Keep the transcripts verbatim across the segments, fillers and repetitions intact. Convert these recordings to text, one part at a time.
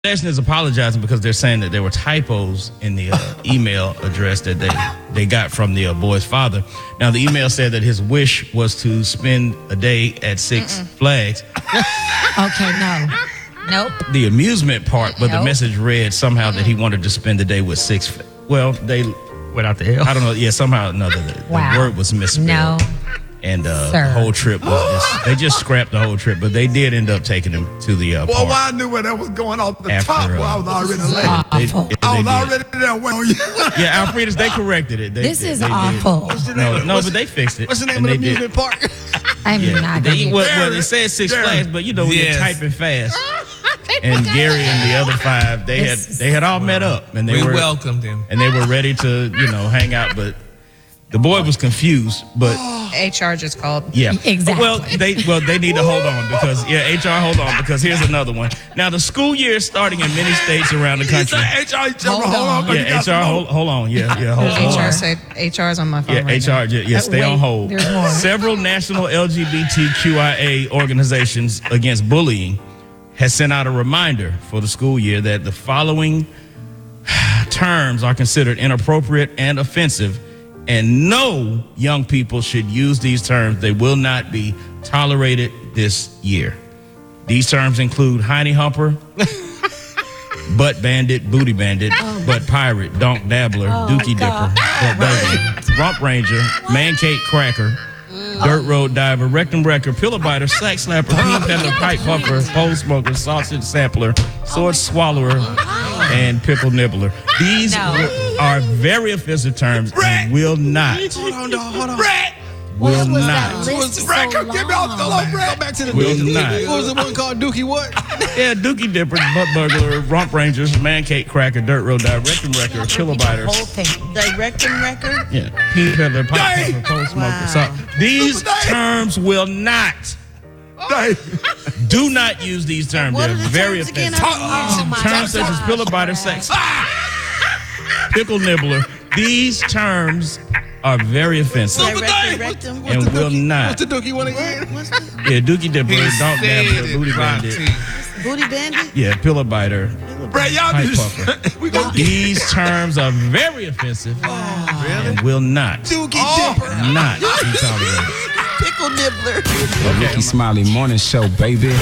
Nation is apologizing because they're saying that there were typos in the uh, email address that they, they got from the uh, boy's father. Now, the email said that his wish was to spend a day at Six Mm-mm. Flags. Okay, no. Nope. The amusement part, but Nope. the message read somehow that he wanted to spend the day with Six. Well, they without the L. I don't know. Yeah, somehow or another, the, Wow. the word was misspelled. No. And uh, Sir. the whole trip was just, they just scrapped the whole trip, but they did end up taking him to the uh, Well, park. well, I knew where that was going off the After, top. uh, Well, I was already late. They, Awful. they I was did. already there. Well, yeah. Yeah, Alfredas, they corrected it. They, This they, is they did. awful. No, no, but they fixed it. What's the name And of the they did. amusement park? I'm Yeah, not they, going well, to. well, it said Six Darren. Flags, but you know, when Yes. you're typing fast. And Gary and the other five, they had This- they had all met up, and they We were welcomed him. and they were ready to you know hang out, but the boy was confused. But H R just called. yeah, Exactly. Well, they well they need to hold on because yeah, H R hold on because here's another one. Now the school year is starting in many states around the You country. say H R, you tell me, Hold hold on. on. but you Yeah, got H some R, more. hold, hold on. Yeah, yeah, hold, hold H R on. said H R is on my phone. Yeah, right H R. now. Yeah, yeah, Uh, stay wait, on hold. there's more. Several national L G B T Q I A organizations against bullying has sent out a reminder for the school year that the following terms are considered inappropriate and offensive, and no young people should use these terms. They will not be tolerated this year. These terms include hiney humper, butt bandit, booty bandit, butt pirate, donk dabbler, dookie God. dipper, butt burger, rump ranger, man cake cracker, dirt road diver, rectum wrecker, pillow biter, sack slapper, peen peddler, pipe bumper, pole smoker, sausage sampler, sword swallower, and pickle nibbler. These No. will- are very offensive terms and will not, Hold on, dog, hold on. Brett! will What was not, that list Brett, so come get me off the long? low, Brett. Go back to the will Dookie. not. What was the one called Dookie what? Yeah, dookie dippers, butt burglar, rump rangers, man cake cracker, dirt road diver, rectum wrecker, pillow biter, Whole thing. Directing record. yeah, peen peddler, pipe Dang. bumper, pole smoker. Wow. So these Super Dang. terms will not. Dang. Do not use these terms. What They're are the very terms again? offensive. Oh, my Terms such as God. pillow biter, sex, pickle nibbler. These terms are very offensive Super Dang. Rectum. and will What's not. the Dookie one again? What's the Yeah, dookie dipper, He donk said dabbler, it, booty Rock bandit. T. booty bandit? Yeah, pillow biter. Brett, y'all Pipe just, puffer. we gonna get These terms are very offensive and will not, Dookie Dipper. not be tolerated. Pickle nibbler. The Ricky Smiley Morning Show, baby.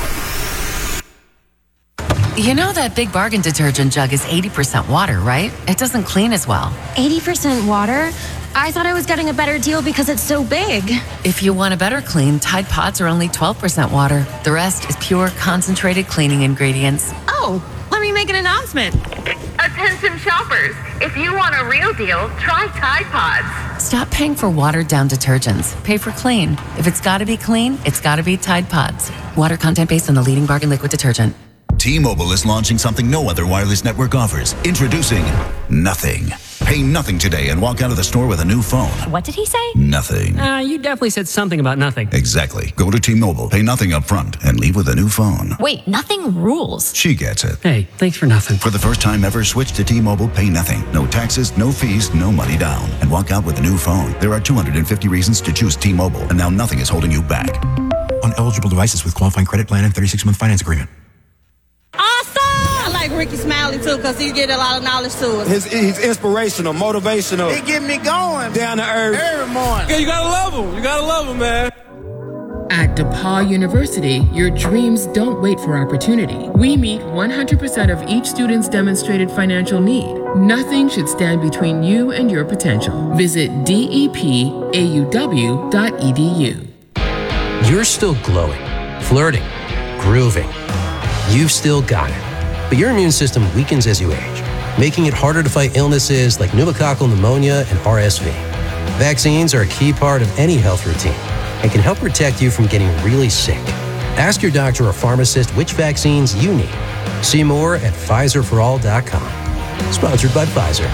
You know that Big Bargain detergent jug is eighty percent water, right? It doesn't clean as well. eighty percent water? I thought I was getting a better deal because it's so big. If you want a better clean, Tide Pods are only twelve percent water. The rest is pure, concentrated cleaning ingredients. Oh, let me make an announcement. Attention shoppers, if you want a real deal, try Tide Pods. Stop paying for watered-down detergents. Pay for clean. If it's got to be clean, it's got to be Tide Pods. Water content based on the leading bargain liquid detergent. T-Mobile is launching something no other wireless network offers. Introducing Nothing. Pay nothing today and walk out of the store with a new phone. What did he say? Nothing. Uh, you definitely said something about nothing. Exactly. Go to T-Mobile, pay nothing up front, and leave with a new phone. Wait, nothing rules. She gets it. Hey, thanks for nothing. For the first time ever, switch to T-Mobile, pay nothing. No taxes, no fees, no money down. And walk out with a new phone. There are two hundred fifty reasons to choose T-Mobile, and now nothing is holding you back. On eligible devices with qualifying credit plan and thirty-six month finance agreement. Awesome! I like Ricky Smiley too because he get a lot of knowledge to us. He's, he's inspirational, motivational. He get me going. Down to earth. Every morning. Yeah, you gotta love him. You gotta love him, man. At DePaul University, your dreams don't wait for opportunity. We meet one hundred percent of each student's demonstrated financial need. Nothing should stand between you and your potential. Visit D E P A U W dot E D U. You're still glowing, flirting, grooving. You've still got it. But your immune system weakens as you age, making it harder to fight illnesses like pneumococcal pneumonia and R S V. Vaccines are a key part of any health routine and can help protect you from getting really sick. Ask your doctor or pharmacist which vaccines you need. See more at Pfizer for all dot com. Sponsored by Pfizer.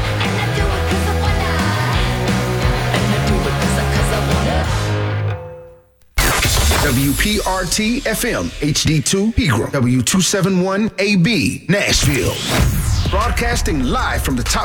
W P R T F M, H D two, Pegram, W two seventy-one A B, Nashville. Broadcasting live from the top